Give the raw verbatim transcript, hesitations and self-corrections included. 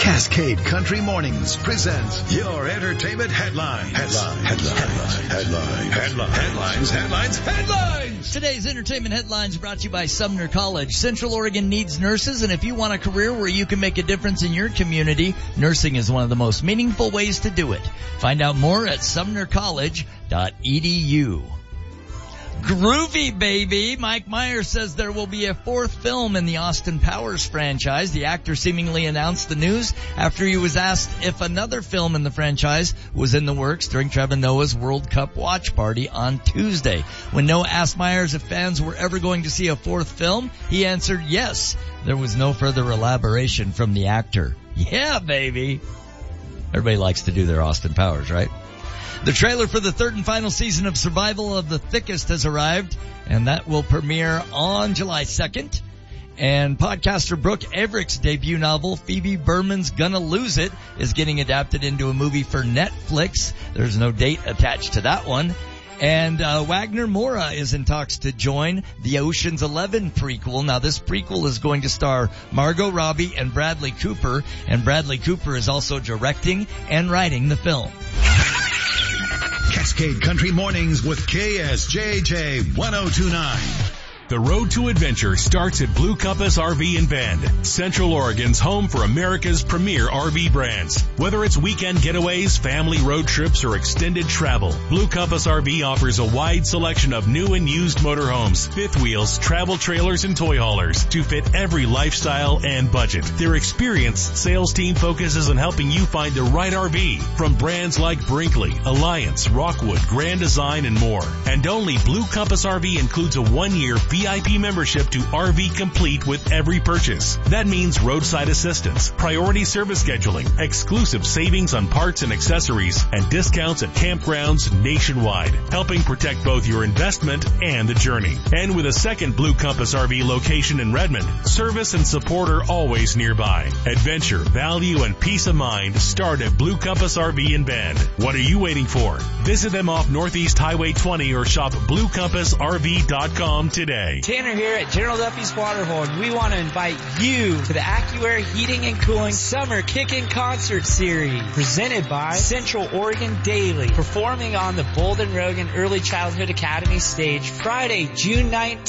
Cascade Country Mornings presents your entertainment headlines. Headline, headline, headline, headline, headline, headlines, headlines, headlines. Today's entertainment headlines brought to you by Sumner College. Central Oregon needs nurses, and if you want a career where you can make a difference in your community, nursing is one of the most meaningful ways to do it. Find out more at sumner college dot e d u. Groovy, baby. Mike Myers says there will be a fourth film in the Austin Powers franchise. The actor seemingly announced the news after he was asked if another film in the franchise was in the works during Trevor Noah's World Cup watch party on Tuesday. When Noah asked Myers if fans were ever going to see a fourth film, he answered yes. There was no further elaboration from the actor. Yeah, baby. Everybody likes to do their Austin Powers, right? The trailer for the third and final season of Survival of the Thickest has arrived, and that will premiere on July second. And podcaster Brooke Everett's debut novel, Phoebe Berman's Gonna Lose It, is getting adapted into a movie for Netflix. There's no date attached to that one. And uh, Wagner Moura is in talks to join the Ocean's Eleven prequel. Now, this prequel is going to star Margot Robbie and Bradley Cooper, and Bradley Cooper is also directing and writing the film. Cascade Country Mornings with K S J J one oh two point nine. The road to adventure starts at Blue Compass R V and Bend, Central Oregon's home for America's premier R V brands. Whether it's weekend getaways, family road trips, or extended travel, Blue Compass R V offers a wide selection of new and used motorhomes, fifth wheels, travel trailers, and toy haulers to fit every lifestyle and budget. Their experienced sales team focuses on helping you find the right R V from brands like Brinkley, Alliance, Rockwood, Grand Design, and more. And only Blue Compass R V includes a one-year V I P membership to R V Complete with every purchase. That means roadside assistance, priority service scheduling, exclusive savings on parts and accessories, and discounts at campgrounds nationwide, helping protect both your investment and the journey. And with a second Blue Compass R V location in Redmond, service and support are always nearby. Adventure, value, and peace of mind start at Blue Compass R V in Bend. What are you waiting for? Visit them off Northeast Highway twenty or shop blue compass r v dot com today. Tanner here at General Duffy's Waterhorn. We want to invite you to the AccuAir Heating and Cooling Summer Kickin' Concert Series, presented by Central Oregon Daily, performing on the Bolden Rogan Early Childhood Academy stage Friday, June nineteenth.